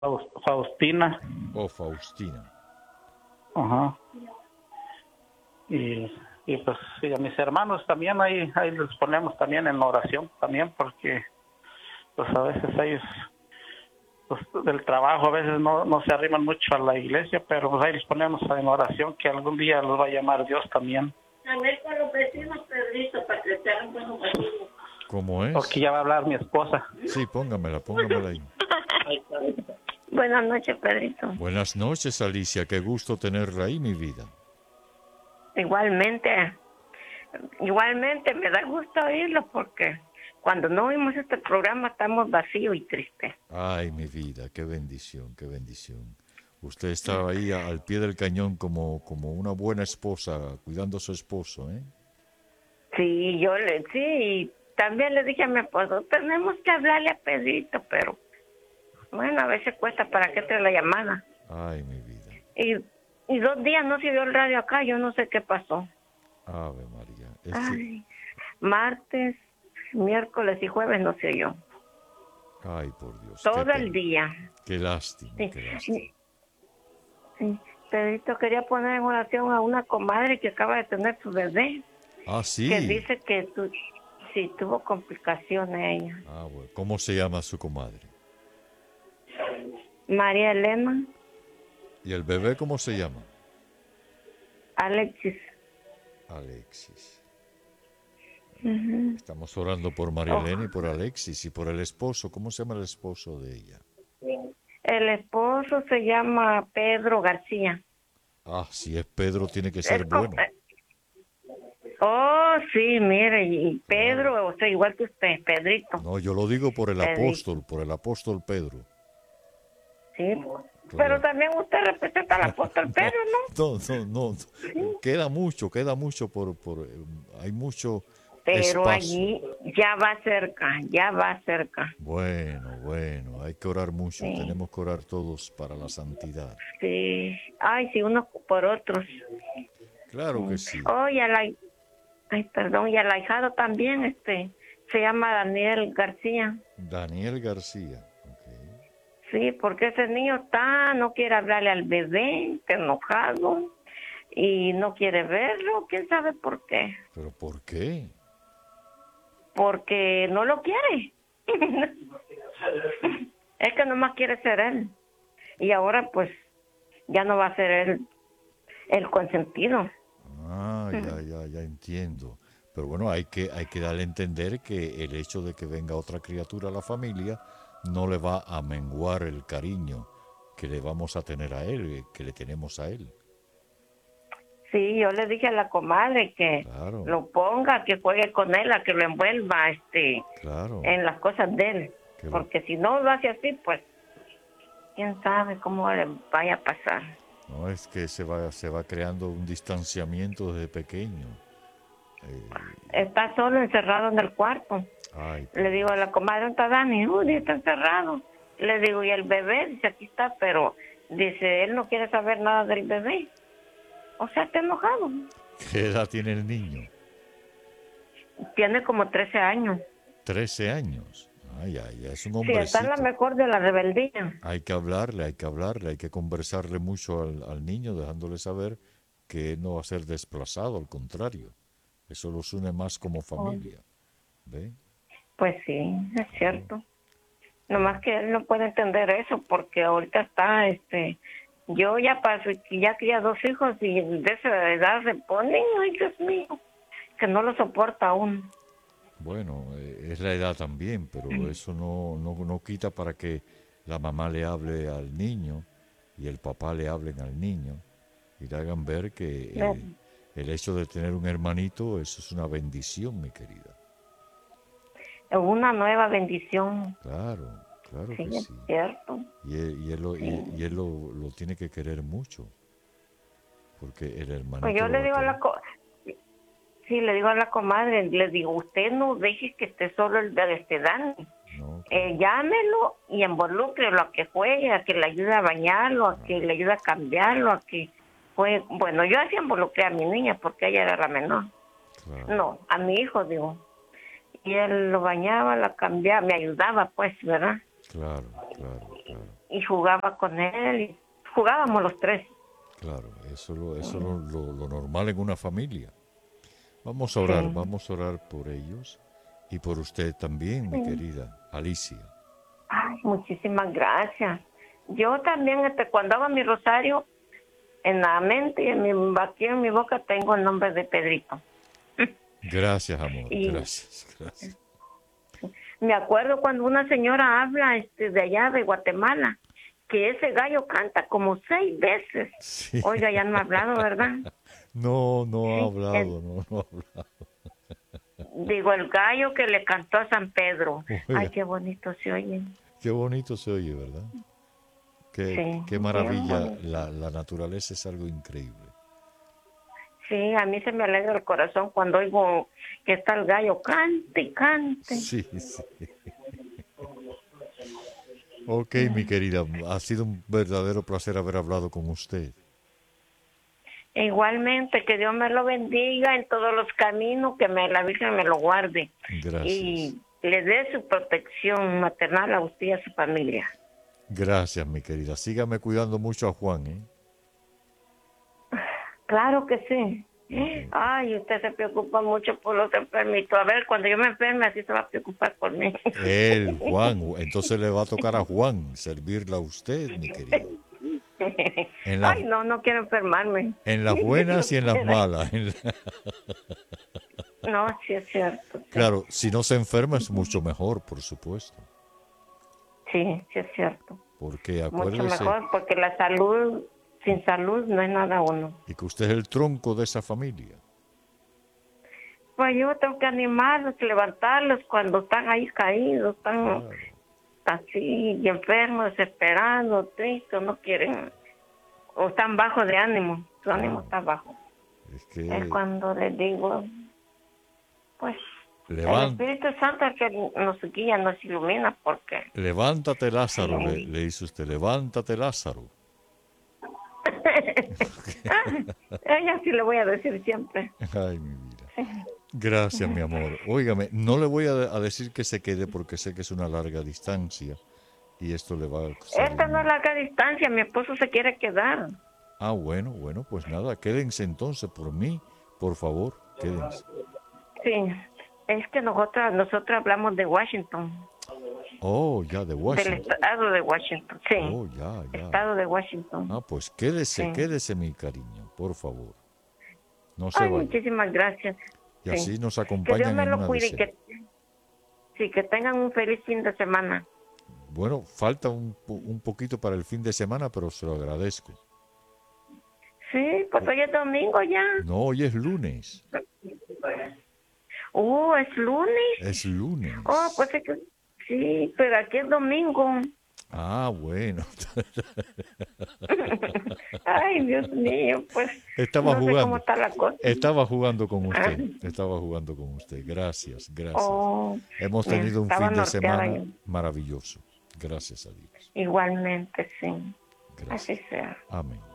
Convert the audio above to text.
Faustina. Oh, Faustina. Ajá. Y pues y a mis hermanos también ahí los ponemos también en oración también porque pues a veces ellos pues, del trabajo a veces no se arriman mucho a la iglesia, pero pues ahí los ponemos en oración que algún día los va a llamar Dios también. A ver con los vecinos, Pedrito, para que sean buenos vecinos. ¿Cómo es? Porque ya va a hablar mi esposa. Sí, póngamela ahí. Buenas noches, Pedrito. Buenas noches, Alicia. Qué gusto tenerla ahí, mi vida. Igualmente me da gusto oírlo porque cuando no oímos este programa estamos vacíos y tristes. Ay, mi vida, qué bendición, qué bendición. Usted estaba ahí al pie del cañón como una buena esposa, cuidando a su esposo, ¿eh? Sí, sí, también le dije a mi esposo, tenemos que hablarle a Pedrito, pero bueno, a veces cuesta para que trae la llamada. Ay, mi vida. Y 2 días no se vio el radio acá, yo no sé qué pasó. Ave María. Ay, martes, miércoles y jueves no sé yo. Ay, por Dios. Todo el día. Qué lástima, Sí. qué lástima. Sí. Pedrito quería poner en oración a una comadre que acaba de tener su bebé. Ah, sí. Que dice que sí tuvo complicaciones ella. Ah, bueno. ¿Cómo se llama su comadre? María Elena. ¿Y el bebé cómo se llama? Alexis. Alexis. Uh-huh. Estamos orando por María Elena y por Alexis y por el esposo. ¿Cómo se llama el esposo de ella? El esposo se llama Pedro García. Ah, si es Pedro tiene que ser bueno. Oh, sí, mire, y Pedro, o sea, igual que usted, Pedrito. No, yo lo digo por el apóstol, Pedro. Sí, claro. Pero también usted representa al apóstol Pedro, ¿no? No. Queda mucho por hay mucho pero espacio. Allí ya va cerca. Bueno, hay que orar mucho, sí. Tenemos que orar todos para la santidad. Sí, ay, sí, unos por otros. Claro que sí. Oh, y al ahijado también, se llama Daniel García. Daniel García. Sí, porque ese niño no quiere hablarle al bebé, está enojado y no quiere verlo, quién sabe por qué. ¿Pero por qué? Porque no lo quiere. Es que nomás quiere ser él. Y ahora pues ya no va a ser él el consentido. Ah, ya entiendo. Pero bueno, hay que darle a entender que el hecho de que venga otra criatura a la familia no le va a menguar el cariño que le vamos a tener a él, que le tenemos a él. Sí, yo le dije a la comadre que lo ponga, que juegue con él, a que lo envuelva en las cosas de él. Porque si no lo hace así, pues quién sabe cómo le vaya a pasar. No, es que se va creando un distanciamiento desde pequeño. Está solo encerrado en el cuarto. Ay, le digo a la comadre, ¿dónde está Dani? Uy, está encerrado. Le digo, ¿y el bebé? Dice, aquí está, pero dice, él no quiere saber nada del bebé. O sea, está enojado. ¿Qué edad tiene el niño? Tiene como 13 años. 13 años. Ay, ya es un hombrecito. Sí, está en la mejor de la rebeldía. Hay que hablarle, hay que conversarle mucho al niño, dejándole saber que no va a ser desplazado, al contrario. Eso los une más como familia. ¿Ve? Pues sí, es cierto. Nomás que él no puede entender eso porque ahorita está, yo ya paso, ya cría 2 hijos y de esa edad se pone, ay Dios mío, que no lo soporta aún. Bueno, es la edad también, pero eso no quita para que la mamá le hable al niño y el papá le hablen al niño y le hagan ver que el hecho de tener un hermanito, eso es una bendición, mi querida. Una nueva bendición. Claro sí, que es sí. Cierto. Y él lo tiene que querer mucho, porque el hermanito... Pues yo le digo le digo a la comadre, le digo, usted no deje que esté solo el de Dani. No, llámelo y involúcrelo a que juegue, a que le ayude a bañarlo, a que le ayude a cambiarlo, a que juegue. Bueno, yo así involucré a mi niña porque ella era la menor. Claro. No, a mi hijo, digo. Y él lo bañaba, la cambiaba, me ayudaba, pues, ¿verdad? Claro. y jugaba con él, y jugábamos los tres. Claro, eso es lo normal en una familia. Vamos a orar por ellos y por usted también, mi querida Alicia. Ay, muchísimas gracias. Yo también, cuando hago mi rosario, en la mente y aquí en mi boca tengo el nombre de Pedrito. Gracias, amor. Gracias. Me acuerdo cuando una señora habla de allá de Guatemala, que ese gallo canta como 6 veces. Sí. Oiga, ya no ha hablado, ¿verdad? No ha hablado, no ha hablado. Digo, el gallo que le cantó a San Pedro. Oiga. Ay, qué bonito se oye. Qué bonito se oye, ¿verdad? Qué maravilla. La naturaleza es algo increíble. Sí, a mí se me alegra el corazón cuando oigo que está el gallo, cante y cante. Sí. Ok, mi querida, ha sido un verdadero placer haber hablado con usted. Igualmente, que Dios me lo bendiga en todos los caminos, que la Virgen me lo guarde. Gracias. Y le dé su protección maternal a usted y a su familia. Gracias, mi querida. Sígame cuidando mucho a Juan, ¿eh? Claro que sí. Okay. Ay, usted se preocupa mucho por los enfermitos. A ver, cuando yo me enferme, así se va a preocupar por mí. Juan. Entonces le va a tocar a Juan servirla a usted, mi querida. Ay, no quiero enfermarme. En las buenas y en las malas. No, sí es cierto. Sí. Claro, si no se enferma es mucho mejor, por supuesto. Sí es cierto. Porque acuérdese... Mucho mejor, porque la salud... Sin salud no es nada uno. Y que usted es el tronco de esa familia. Pues yo tengo que animarlos, levantarlos cuando están ahí caídos, están así y enfermos, desesperados, tristes, no quieren, o están bajos de ánimo, su ánimo está bajo. Es cuando les digo, pues, el Espíritu Santo es el que nos guía, nos ilumina, porque... Levántate, Lázaro, le dice usted, levántate, Lázaro. Ella sí le voy a decir siempre. Ay, mi vida. Gracias, mi amor. Óigame, no le voy a decir que se quede porque sé que es una larga distancia y esto le va a... Esta no es larga distancia, mi esposo se quiere quedar. Ah, bueno, pues nada, quédense entonces por mí, por favor, quédense. Sí, es que nosotros hablamos de Washington. Oh, ya, de Washington. Del estado de Washington, sí. Oh, ya. Estado de Washington. Ah, pues quédese, mi cariño, por favor. No se vaya. Muchísimas gracias. Y así nos acompañan. Que Dios me lo cuide y que tengan un feliz fin de semana. Bueno, falta un poquito para el fin de semana, pero se lo agradezco. Sí, pues hoy es domingo ya. No, hoy es lunes. ¿Es lunes? Es lunes. Oh, pues es que... Sí, pero aquí es domingo. Ah, bueno. Ay, Dios mío, pues estaba jugando. Sé cómo está la cosa. Estaba jugando con usted. Gracias. Hemos tenido un fin de semana maravilloso. Gracias a Dios. Igualmente, sí. Gracias. Así sea. Amén.